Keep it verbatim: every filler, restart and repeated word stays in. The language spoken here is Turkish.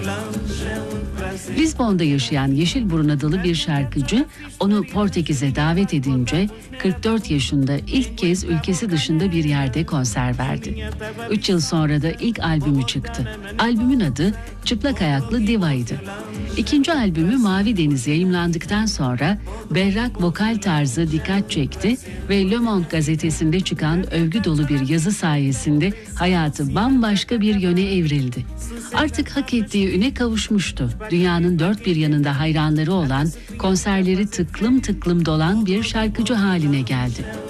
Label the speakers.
Speaker 1: Lizbon'da yaşayan Yeşilburun adlı bir şarkıcı onu Portekiz'e davet edince kırk dört yaşında ilk kez ülkesi dışında bir yerde konser verdi. üç yıl sonra da ilk albümü çıktı. Albümün adı Çıplak Ayaklı Diva'ydı. İkinci albümü Mavi Deniz yayımlandıktan sonra berrak vokal tarzı dikkat çekti ve Le Monde gazetesinde çıkan övgü dolu bir yazı sayesinde hayatı bambaşka bir yöne evrildi. Artık hak ettiği üne kavuşmuştu. Dünyanın dört bir yanında hayranları olan, konserleri tıklım tıklım dolan bir şarkıcı haline geldi.